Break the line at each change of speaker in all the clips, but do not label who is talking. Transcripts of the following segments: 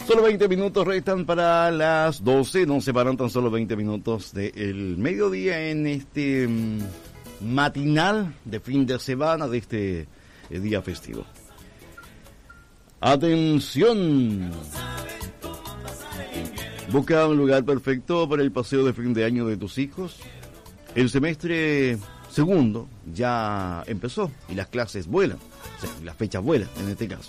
Solo 20 minutos restan para las 12. Nos separan tan solo 20 minutos del mediodía en este matinal de fin de semana de este día festivo. Atención. Busca un lugar perfecto para el paseo de fin de año de tus hijos. El semestre segundo ya empezó y las clases vuelan, o sea, las fechas vuelan en este caso.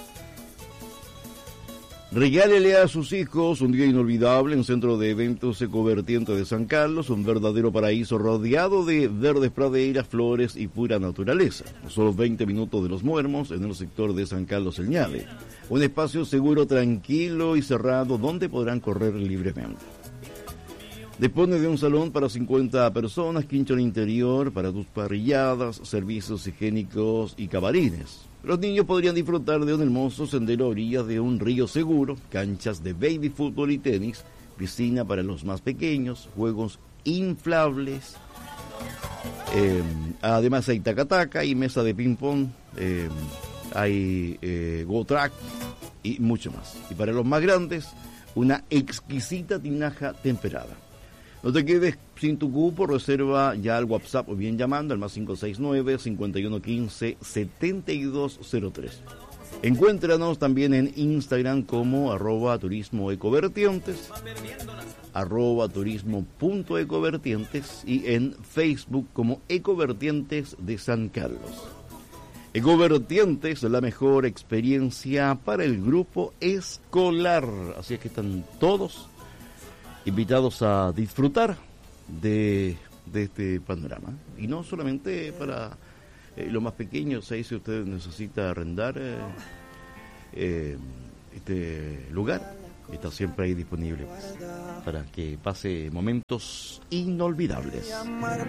Regálele a sus hijos un día inolvidable en Centro de Eventos Ecovertiente de San Carlos, un verdadero paraíso rodeado de verdes praderas, flores y pura naturaleza. Solo 20 minutos de Los Muermos en el sector de San Carlos El Ñave. Un espacio seguro, tranquilo y cerrado donde podrán correr libremente. Dispone de un salón para 50 personas, quincho al interior para tus parrilladas, servicios higiénicos y camarines. Los niños podrían disfrutar de un hermoso sendero a orillas de un río seguro, canchas de baby fútbol y tenis, piscina para los más pequeños, juegos inflables. Además hay tacataca y mesa de ping pong, hay go-track y mucho más. Y para los más grandes, una exquisita tinaja temperada. No te quedes sin tu cupo, reserva ya al WhatsApp o bien llamando al más 569-5115-7203. Encuéntranos también en Instagram como @turismoecovertientes, @turismo.ecovertientes y en Facebook como Ecovertientes de San Carlos. Ecovertientes, la mejor experiencia para el grupo escolar. Así es que están todos invitados a disfrutar de este panorama. Y no solamente para los más pequeños, ahí si usted necesita arrendar este lugar, está siempre ahí disponible para que pase momentos inolvidables.